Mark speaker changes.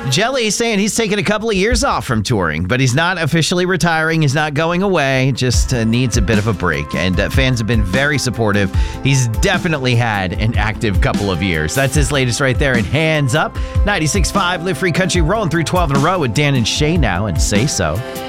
Speaker 1: Jelly saying he's taking a couple of years off from touring, but he's not officially retiring. He's not going away. Just needs a bit of a break. And fans have been very supportive. He's definitely had an active couple of years. That's his latest right there. And Hands Up, 96.5 Live Free Country, rolling through 12 in a row with Dan and Shay now, and Say So.